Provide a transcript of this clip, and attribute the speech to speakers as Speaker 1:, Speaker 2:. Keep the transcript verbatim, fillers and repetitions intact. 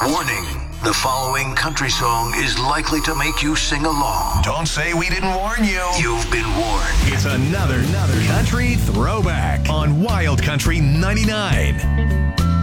Speaker 1: Warning. The following country song is likely to make you sing along.
Speaker 2: Don't say we didn't warn you.
Speaker 1: You've been warned.
Speaker 3: It's another, another country throwback on Wild Country ninety-nine.